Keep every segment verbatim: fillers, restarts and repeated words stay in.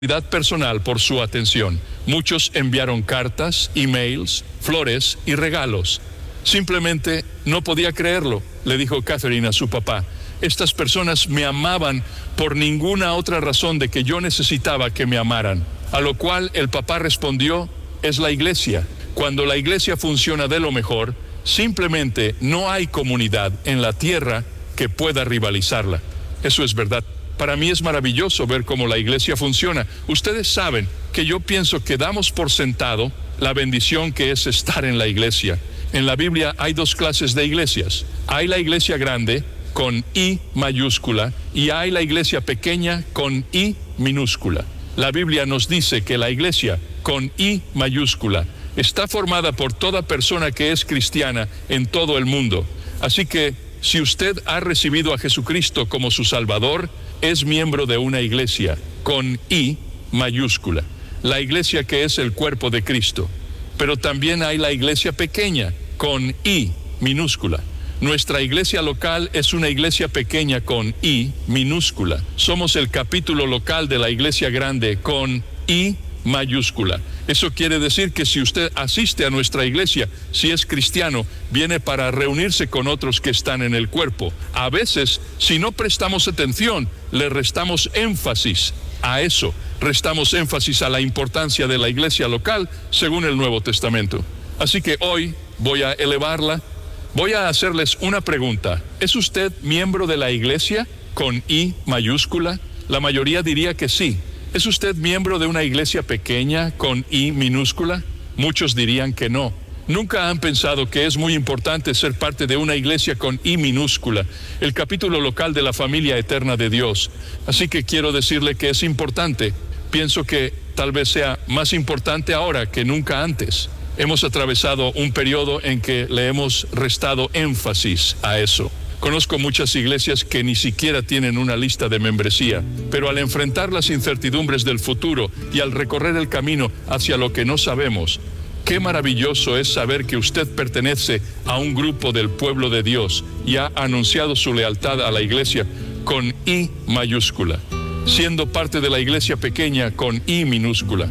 personal por su atención. Muchos enviaron cartas, emails, flores y regalos. Simplemente no podía creerlo, le dijo Catherine a su papá. Estas personas me amaban por ninguna otra razón de que yo necesitaba que me amaran. A lo cual el papá respondió, es la iglesia. Cuando la iglesia funciona de lo mejor, simplemente no hay comunidad en la tierra que pueda rivalizarla. Eso es verdad. Para mí es maravilloso ver cómo la iglesia funciona. Ustedes saben que yo pienso que damos por sentado la bendición que es estar en la iglesia. En la Biblia hay dos clases de iglesias. Hay la iglesia grande con I mayúscula y hay la iglesia pequeña con I minúscula. La Biblia nos dice que la iglesia con I mayúscula está formada por toda persona que es cristiana en todo el mundo. Así que si usted ha recibido a Jesucristo como su Salvador, es miembro de una iglesia con I mayúscula, la iglesia que es el cuerpo de Cristo. Pero también hay la iglesia pequeña con I minúscula. Nuestra iglesia local es una iglesia pequeña con I minúscula. Somos el capítulo local de la iglesia grande con I mayúscula. Eso quiere decir que si usted asiste a nuestra iglesia, si es cristiano, viene para reunirse con otros que están en el cuerpo. A veces, si no prestamos atención, le restamos énfasis a eso. Restamos énfasis a la importancia de la iglesia local según el Nuevo Testamento. Así que hoy voy a elevarla. Voy a hacerles una pregunta. ¿Es usted miembro de la iglesia con I mayúscula? La mayoría diría que sí. ¿Es usted miembro de una iglesia pequeña con I minúscula? Muchos dirían que no. Nunca han pensado que es muy importante ser parte de una iglesia con I minúscula, el capítulo local de la familia eterna de Dios. Así que quiero decirle que es importante. Pienso que tal vez sea más importante ahora que nunca antes. Hemos atravesado un periodo en que le hemos restado énfasis a eso. Conozco muchas iglesias que ni siquiera tienen una lista de membresía, pero al enfrentar las incertidumbres del futuro y al recorrer el camino hacia lo que no sabemos, qué maravilloso es saber que usted pertenece a un grupo del pueblo de Dios y ha anunciado su lealtad a la iglesia con I mayúscula, siendo parte de la iglesia pequeña con I minúscula.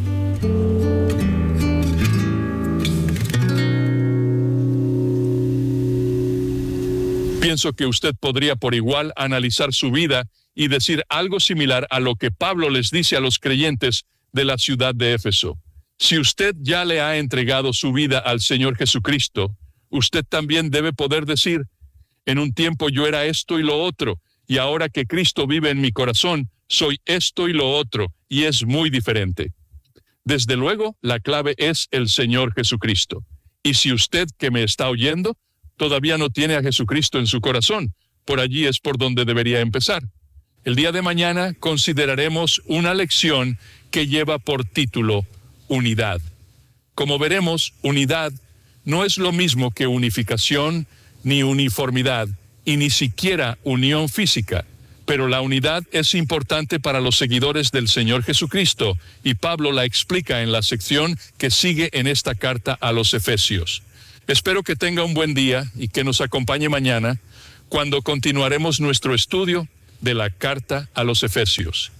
Pienso que usted podría por igual analizar su vida y decir algo similar a lo que Pablo les dice a los creyentes de la ciudad de Éfeso. Si usted ya le ha entregado su vida al Señor Jesucristo, usted también debe poder decir, en un tiempo yo era esto y lo otro, y ahora que Cristo vive en mi corazón, soy esto y lo otro, y es muy diferente. Desde luego, la clave es el Señor Jesucristo. Y si usted que me está oyendo, todavía no tiene a Jesucristo en su corazón, por allí es por donde debería empezar. El día de mañana consideraremos una lección que lleva por título Unidad. Como veremos, unidad no es lo mismo que unificación ni uniformidad y ni siquiera unión física, pero la unidad es importante para los seguidores del Señor Jesucristo y Pablo la explica en la sección que sigue en esta carta a los Efesios. Espero que tenga un buen día y que nos acompañe mañana cuando continuaremos nuestro estudio de la carta a los Efesios.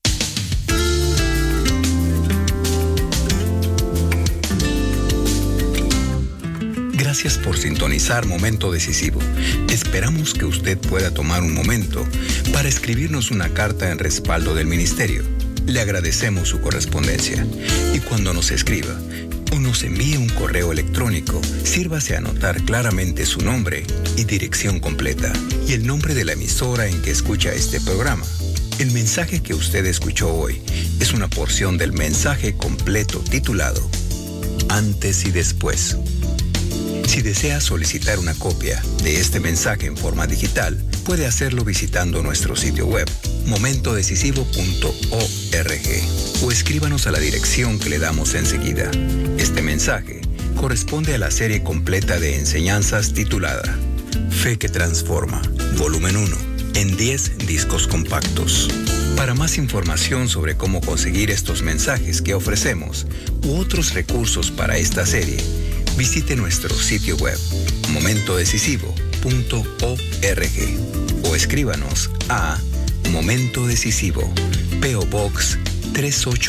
Gracias por sintonizar Momento Decisivo. Esperamos que usted pueda tomar un momento para escribirnos una carta en respaldo del ministerio. Le agradecemos su correspondencia y cuando nos escriba o nos envíe un correo electrónico, sírvase a anotar claramente su nombre y dirección completa y el nombre de la emisora en que escucha este programa. El mensaje que usted escuchó hoy es una porción del mensaje completo titulado Antes y Después. Si desea solicitar una copia de este mensaje en forma digital, puede hacerlo visitando nuestro sitio web, momento decisivo punto org, o escríbanos a la dirección que le damos enseguida. Este mensaje corresponde a la serie completa de enseñanzas titulada Fe que Transforma, volumen uno, en diez discos compactos. Para más información sobre cómo conseguir estos mensajes que ofrecemos u otros recursos para esta serie, visite nuestro sitio web, momento decisivo punto org, o escríbanos a Momento Decisivo, P O Box tres ocho